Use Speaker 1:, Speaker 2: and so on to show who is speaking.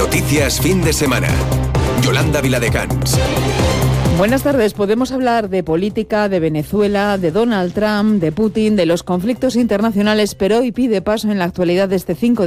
Speaker 1: Noticias fin de semana. Yolanda Viladecans.
Speaker 2: Buenas tardes. Podemos hablar de política, de Venezuela, de Donald Trump, de Putin, de los conflictos internacionales, pero hoy pide paso en la actualidad de este 5